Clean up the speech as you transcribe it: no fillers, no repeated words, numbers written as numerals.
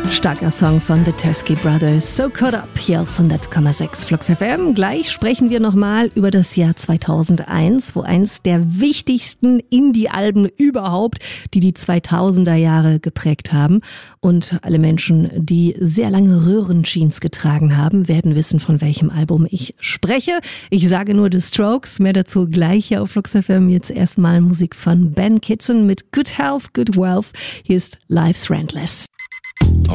Starker Song von The Teskey Brothers, So Caught Up, hier auf 100,6 Flux FM. Gleich sprechen wir nochmal über das Jahr 2001, wo eins der wichtigsten Indie-Alben überhaupt, die 2000er Jahre geprägt haben. Und alle Menschen, die sehr lange Röhrenjeans getragen haben, werden wissen, von welchem Album ich spreche. Ich sage nur The Strokes, mehr dazu gleich hier auf Flux FM. Jetzt erstmal Musik von Ben Kitson mit Good Health, Good Wealth. Hier ist Life's Rentless.